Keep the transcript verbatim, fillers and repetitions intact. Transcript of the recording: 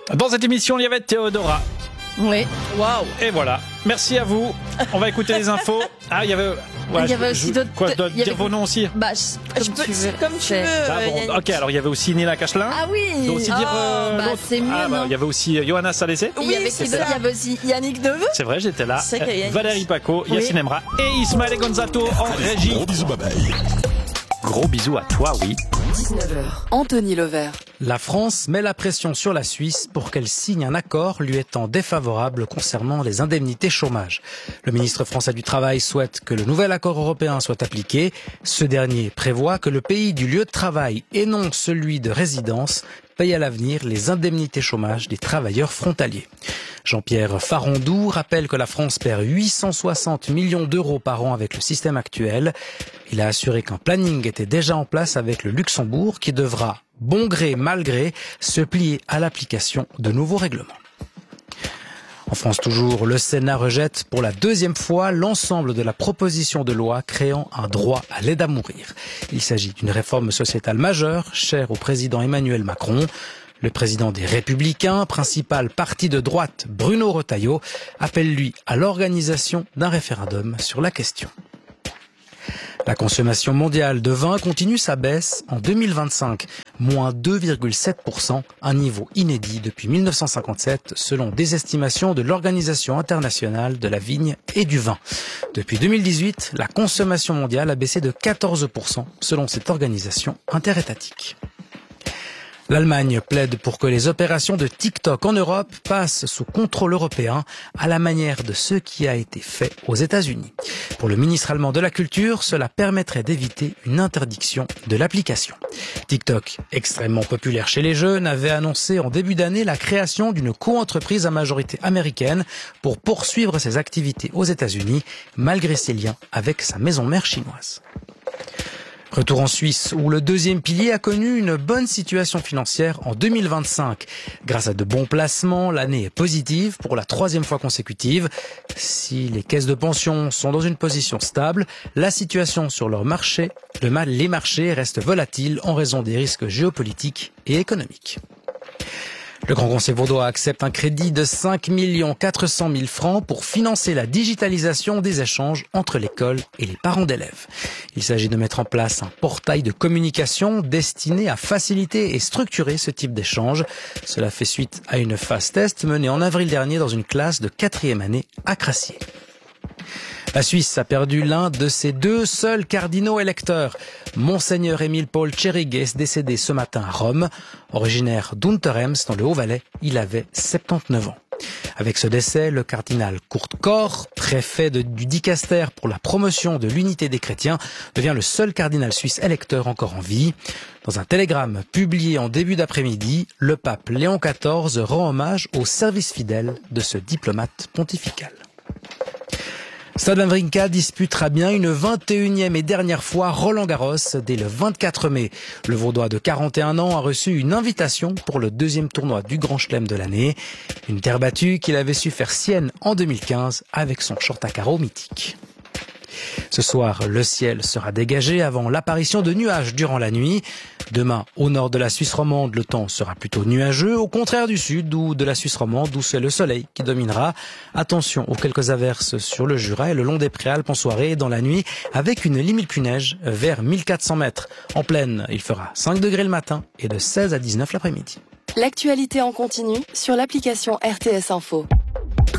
Dans cette émission, il y avait Théodora. Oui. Waouh. Et voilà. Merci à vous. On va écouter les infos. Ah, il y avait. Ouais, il y avait je, aussi je, d'autres. Quoi, je dois il y dire avait... vos noms aussi. Bah, je, Je comme peux- tu veux. comme tu C'est- veux. Ah, euh, bon, Yannick. ok, alors il y avait aussi Nina Cachelin. Ah oui. Je dois aussi dire Oh, euh, bah, l'autre. c'est mieux, Ah, bah, non il y avait aussi euh, Johanna Salessé. Il y avait Oui, qui c'est d'autre ça. Il y avait aussi Yannick Neveu. C'est vrai, j'étais là. C'est qu'il y a Yannick. Valérie Paco, Oui. Yacine Emra et Ismaël et Gonzato en régie. Gros bisous, bye bye. Gros bisous à toi, oui. dix-neuf heures. Anthony Lovert. La France met la pression sur la Suisse pour qu'elle signe un accord lui étant défavorable concernant les indemnités chômage. Le ministre français du Travail souhaite que le nouvel accord européen soit appliqué. Ce dernier prévoit que le pays du lieu de travail et non celui de résidence paye à l'avenir les indemnités chômage des travailleurs frontaliers. Jean-Pierre Farandou rappelle que la France perd huit cent soixante millions d'euros par an avec le système actuel. Il a assuré qu'un planning était déjà en place avec le Luxembourg qui devra, bon gré mal gré, se plier à l'application de nouveaux règlements. En France toujours, le Sénat rejette pour la deuxième fois l'ensemble de la proposition de loi créant un droit à l'aide à mourir. Il s'agit d'une réforme sociétale majeure, chère au président Emmanuel Macron. Le président des Républicains, principal parti de droite, Bruno Retailleau, appelle lui à l'organisation d'un référendum sur la question. La consommation mondiale de vin continue sa baisse en deux mille vingt-cinq, moins deux virgule sept pour cent, un niveau inédit depuis mille neuf cent cinquante-sept selon des estimations de l'Organisation internationale de la vigne et du vin. Depuis deux mille dix-huit, la consommation mondiale a baissé de quatorze pour cent selon cette organisation interétatique. L'Allemagne plaide pour que les opérations de TikTok en Europe passent sous contrôle européen à la manière de ce qui a été fait aux États-Unis. Pour le ministre allemand de la Culture, cela permettrait d'éviter une interdiction de l'application. TikTok, extrêmement populaire chez les jeunes, avait annoncé en début d'année la création d'une co-entreprise à majorité américaine pour poursuivre ses activités aux États-Unis, malgré ses liens avec sa maison mère chinoise. Retour en Suisse, où le deuxième pilier a connu une bonne situation financière en deux mille vingt-cinq. Grâce à de bons placements, l'année est positive pour la troisième fois consécutive. Si les caisses de pension sont dans une position stable, la situation sur leur marché, le mal, les marchés restent volatiles en raison des risques géopolitiques et économiques. Le Grand Conseil vaudois accepte un crédit de cinq millions quatre cent mille francs pour financer la digitalisation des échanges entre l'école et les parents d'élèves. Il s'agit de mettre en place un portail de communication destiné à faciliter et structurer ce type d'échange. Cela fait suite à une phase test menée en avril dernier dans une classe de quatrième année à Crassier. La Suisse a perdu l'un de ses deux seuls cardinaux électeurs. Monseigneur Émile Paul Tschérig est décédé ce matin à Rome. Originaire d'Unterhems dans le Haut-Valais, il avait soixante-dix-neuf ans. Avec ce décès, le cardinal Kurt Koch, préfet de, du Dicaster pour la promotion de l'unité des chrétiens, devient le seul cardinal suisse électeur encore en vie. Dans un télégramme publié en début d'après-midi, le pape Léon quatorze rend hommage au service fidèle de ce diplomate pontifical. Stade Wawrinka disputera bien une vingt et unième et dernière fois Roland-Garros dès le vingt-quatre mai. Le Vaudois de quarante et un ans a reçu une invitation pour le deuxième tournoi du Grand Chelem de l'année. Une terre battue qu'il avait su faire sienne en deux mille quinze avec son short à carreaux mythique. Ce soir, le ciel sera dégagé avant l'apparition de nuages durant la nuit. Demain, au nord de la Suisse romande, le temps sera plutôt nuageux, au contraire du sud ou de la Suisse romande où c'est le soleil qui dominera. Attention aux quelques averses sur le Jura et le long des Préalpes en soirée et dans la nuit avec une limite plus neige vers mille quatre cents mètres. En plaine, il fera cinq degrés le matin et de seize à dix-neuf l'après-midi. L'actualité en continu sur l'application R T S Info.